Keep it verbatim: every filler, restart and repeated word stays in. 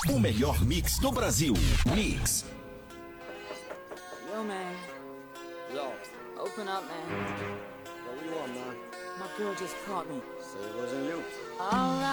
O melhor mix do Brasil. Mix. Yo, man. Yo. Open up, man. What do you want, man? My girl just caught me. Say it wasn't you. Alright.